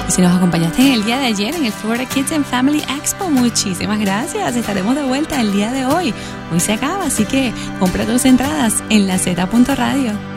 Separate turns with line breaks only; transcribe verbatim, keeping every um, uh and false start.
Y si nos acompañaste en el día de ayer en el Florida Kids and Family Expo, muchísimas gracias. Estaremos de vuelta el día de hoy. Hoy se acaba, así que compra tus entradas en la z punto radio.